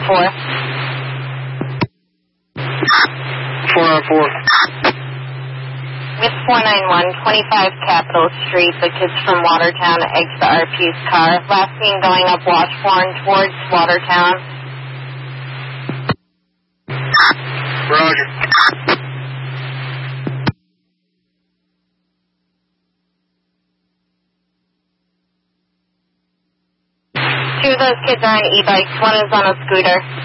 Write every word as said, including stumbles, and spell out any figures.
four. four nine four. With four nine one, twenty-five Capitol Street, the kids from Watertown exit the R P's car. Last seen going up Washbourne towards Watertown. Roger. Two of those kids are on e-bikes. One is on a scooter.